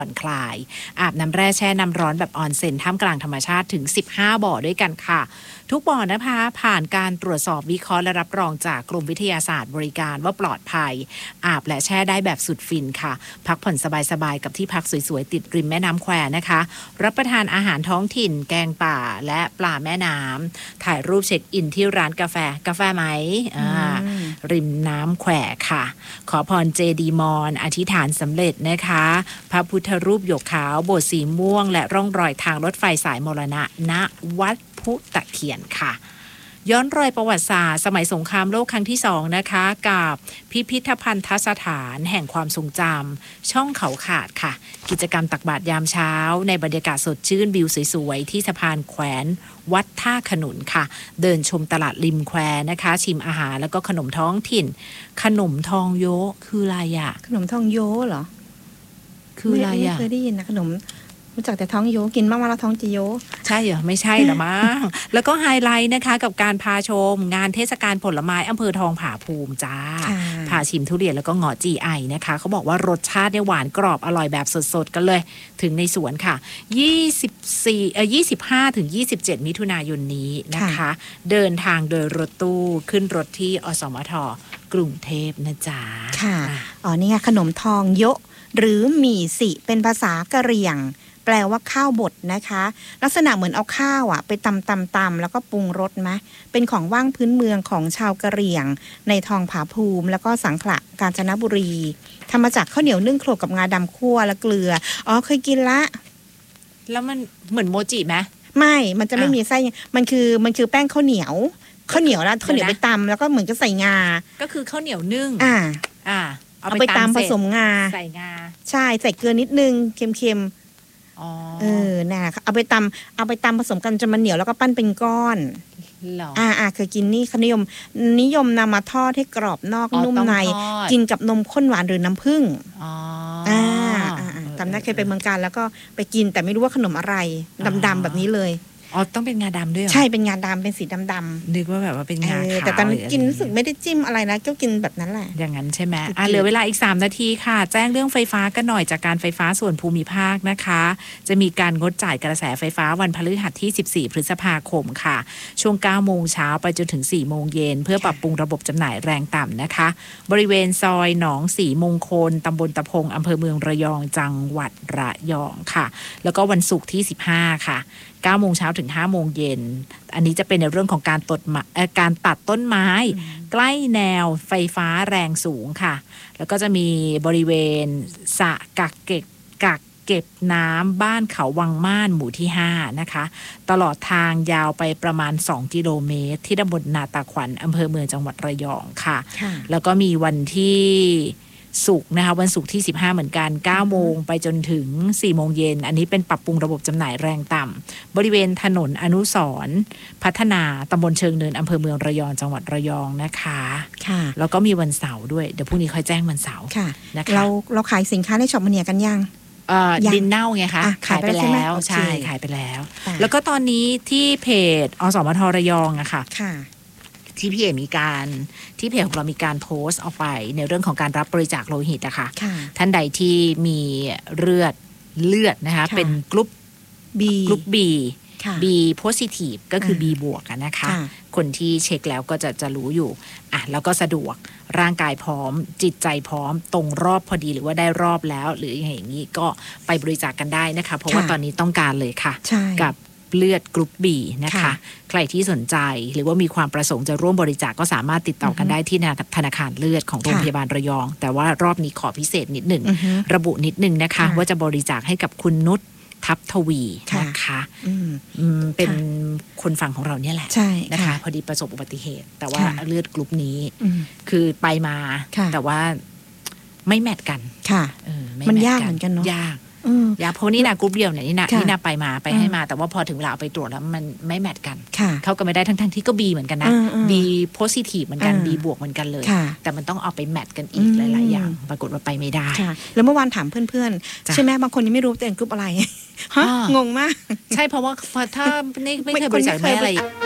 ผ่อนคลายอาบน้ำแร่แช่น้ำร้อนแบบออนเซ็นท่ามกลางธรรมชาติถึง15บ่อด้วยกันค่ะทุกบ่อนะคะผ่านการตรวจสอบวิเคราะห์และรับรองจากกรมวิทยาศาสตร์บริการว่าปลอดภัยอาบและแช่ได้แบบสุดฟินค่ะพักผ่อนสบายๆกับที่พักสวยๆติดริมแม่น้ำแควนะคะรับประทานอาหารท้องถิ่นแกงป่าและปลาแม่น้ำถ่ายรูปเช็คอินที่ร้านกาแฟไหมริมน้ำแควค่ะขอพรเจดีมอนอธิษฐานสำเร็จนะคะพระพุทธรูปหยกขาวโบสถ์สีม่วงและร่องรอยทางรถไฟสายมรณะณวัดพุตะเคียนค่ะย้อนรอยประวัติศาสตร์สมัยสงครามโลกครั้งที่2นะคะกับพิพิธภัณฑสถานแห่งความทรงจำช่องเขาขาดค่ะกิจกรรมตักบาตรยามเช้าในบรรยากาศสดชื่นวิวสวยๆที่สะพานแขวนวัดท่าขนุนค่ะเดินชมตลาดริมแควนะคะชิมอาหารแล้วก็ขนมท้องถิ่นขนมทองโยคืออะไรอะขนมทองโยเหรอคืออะไรอะไม่เคยได้ยินนะขนมรู้จักแต่ท้องโยกินมากๆแล้วท้องจะโยใช่เหรอไม่ใช่หรอมั้ง แล้วก็ไฮไลท์นะคะกับการพาชมงานเทศกาลผลไม้อำเภอทองผาภูมิจ้าพาชิมทุเรียนแล้วก็เงาะจีไอนะคะเขาบอกว่ารสชาติเนี่ยหวานกรอบอร่อยแบบสดๆกันเลยถึงในสวนค่ะ25ถึง27มิถุนายนนี้นะคะเดินทางโดยรถตู้ขึ้นรถที่อสมทกรุงเทพนะจ๊ะค่ะอ๋อนี่ไงขนมทองโยหรือหมี่สิเป็นภาษากะเหรี่ยงแปลว่าข้าวบดนะคะลักษณะเหมือนเอาข้าวไปตำแล้วก็ปรุงรสไหมเป็นของว่างพื้นเมืองของชาวกะเหรี่ยงในทองผาภูมิแล้วก็สังขละกาญจนบุรีทำมาจากข้าวเหนียวนึ่งโขลกกับงาดำคั่วและเกลืออ๋อเคยกินละแล้วมันเหมือนโมจิไหมไม่มันจะไม่มีไส้มันคือแป้งข้าวเหนียวแล้วข้าวเหนียวไปตำแล้วก็เหมือนกับใส่งาก็คือข้าวเหนียวนึ่งเอาไปตำผสมงาใส่งาใช่ใส่เกลือนิดนึงเค็มน่ะเอาไปตำผสมกันจนมันเหนียวแล้วก็ปั้นเป็นก้อนหรอเคยกินนี่เขานิยมนำมาทอดให้กรอบนอกนุ่มในกินกับนมข้นหวานหรือน้ำผึ้งจำได้เคยไปเมืองการแล้วก็ไปกินแต่ไม่รู้ว่าขนมอะไรดำๆแบบนี้เลยต้องเป็นงาดำด้วยเหรอใช่เป็นงาดำเป็นสีดำๆนึกว่าแบบว่าเป็นงาขาวแต่ตอนกินรู้สึกไม่ได้จิ้มอะไรนะก็กินแบบนั้นแหละอย่างนั้นใช่ไหมเหลือเวลาอีก3นาทีค่ะแจ้งเรื่องไฟฟ้ากันหน่อยจากการไฟฟ้าส่วนภูมิภาคนะคะจะมีการงดจ่ายกระแสไฟฟ้าวันพฤหัสที่14พฤษภาคมค่ะช่วง 9 โมงเช้าไปจนถึง 4 โมงเย็นเพื่อปรับปรุงระบบจำหน่ายแรงต่ำนะคะบริเวณซอยหนองสีมงคลตำบลตะพงอำเภอเมืองระยองจังหวัดระยองค่ะแล้วก็วันศุกร์ที่15ค่ะ9 โมงเช้าถึง 5 โมงเย็นอันนี้จะเป็นในเรื่องของการตัดต้นไม้ใกล้แนวไฟฟ้าแรงสูงค่ะแล้วก็จะมีบริเวณสระกักเก็บน้ำบ้านเขาวังม่านหมู่ที่5นะคะตลอดทางยาวไปประมาณ2กิโลเมตรที่ตำบลนาตาขวัญอำเภอเมืองจังหวัดระยองค่ะแล้วก็มีวันที่ศุกร์นะคะวันศุกร์ที่15เหมือนกัน 9 โมงไปจนถึง 4 โมงเย็นอันนี้เป็นปรับปรุงระบบจำหน่ายแรงต่ำบริเวณถนนอนุสรณ์พัฒนาตำบลเชิงเนินอำเภอเมืองระยองจังหวัดระยองนะคะค่ะแล้วก็มีวันเสาร์ด้วยเดี๋ยวพรุ่งนี้ค่อยแจ้งวันเสาร์นะคะเราขายสินค้าในช็อปมาเนียกันยังดินเน่าไงคะขายไปแล้วใช่ขายไปแล้วแล้วก็ตอนนี้ที่เพจอสมทระยองอะค่ะที่เพจของเรามีการโพสต์ออกไปในเรื่องของการรับบริจาคโลหิตนะคะท่านใดที่มีเลือดนะคะเป็นกรุ๊ป B B positive ก็คือ B บวกนะคะคนที่เช็คแล้วก็จะรู้อยู่แล้วก็สะดวกร่างกายพร้อมจิตใจพร้อมตรงรอบพอดีหรือว่าได้รอบแล้วหรืออย่างนี้ก็ไปบริจาคกันได้นะคะเพราะว่าตอนนี้ต้องการเลยค่ะกับเลือดกรุ๊ป B นะคะใครที่สนใจหรือว่ามีความประสงค์จะร่วมบริจาคก็สามารถติดต่อกันได้ที่ธนาคารเลือดของโรงพยาบาลระยองแต่ว่ารอบนี้ขอพิเศษนิดหนึ่งระบุนิดหนึ่งนะคะว่าจะบริจาคให้กับคุณนุชทับทวีนะคะเป็นคนฝั่งของเราเนี่ยแหละนะคะพอดีประสบอุบัติเหตุแต่ว่าเลือดกรุ๊ปนี้คือไปมาแต่ว่าไม่แมทกันมันยากเหมือนกันเนาะยากเพราะนี่นากรุ๊ปเดียวเนี่ยนี่นาไปให้มาแต่ว่าพอถึงเวลาไปตรวจแล้วมันไม่แมทกันเข้ากันไม่ได้ทั้งที่ก็ B เหมือนกันนะ B positive เหมือนกัน B บวกเหมือนกันเลยแต่มันต้องเอาไปแมทกันอีกหลายๆอย่างปรากฏว่าไปไม่ได้แล้วเมื่อวานถามเพื่อนๆใช่ไหมบางคนยังไม่รู้ตัวเองกรุ๊ปอะไรงงมากใช่เพราะว่าถ้าไม่เคยบริจาคไม่อะไร